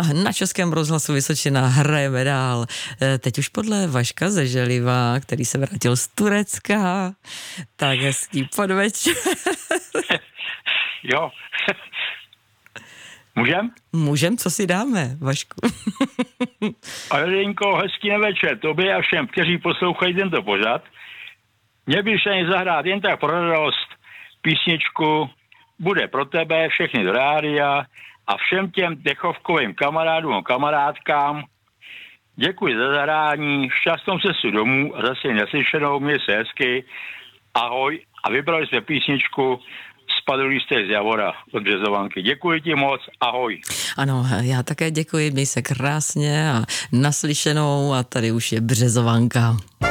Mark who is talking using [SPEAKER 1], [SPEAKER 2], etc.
[SPEAKER 1] A na Českém rozhlasu Vysočina hrajeme dál. Teď už podle Vaška ze Želiva, který se vrátil z Turecka. Tak hezký podvečer.
[SPEAKER 2] Jo. Můžem?
[SPEAKER 1] Můžem, co si dáme, Vašku?
[SPEAKER 2] Alenko, hezký nevečer tobě a všem, kteří poslouchají tento pořad. Mě by se zahrát jen tak pro radost písničku Bude pro tebe, všechny do rádia a všem těm dechovkovým kamarádům a kamarádkám. Děkuji za zahrání, šťastnou cestu domů a zase neslyšenou, mě se hezky. Ahoj a vybrali jsme písničku Spadlý jste z Javora od Březovanky. Děkuji ti moc, ahoj.
[SPEAKER 1] Ano, já také děkuji, měj se krásně a naslyšenou a tady už je Březovanka.